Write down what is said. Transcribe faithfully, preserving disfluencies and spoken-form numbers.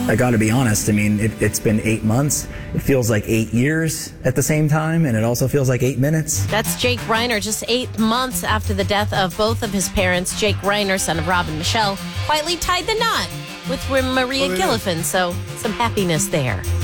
I got to be honest. I mean, it, it's been eight months. It feels like eight years at the same time, and it also feels like eight minutes. That's Jake Reiner, just eight months after the death of both of his parents. Jake Reiner, son of Rob and Michelle, quietly tied the knot with Maria Oh, yeah. Gilligan, so some happiness there.